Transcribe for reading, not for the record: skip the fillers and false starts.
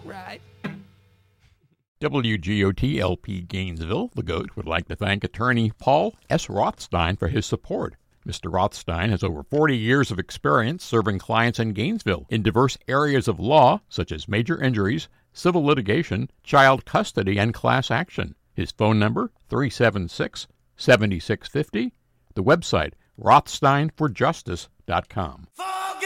right. WGOT LP Gainesville, the GOAT, would like to thank attorney Paul S. Rothstein for his support. Mr. Rothstein has over 40 years of experience serving clients in Gainesville in diverse areas of law, such as major injuries, civil litigation, child custody, and class action. His phone number, 376-7650. The website, rothsteinforjustice.com.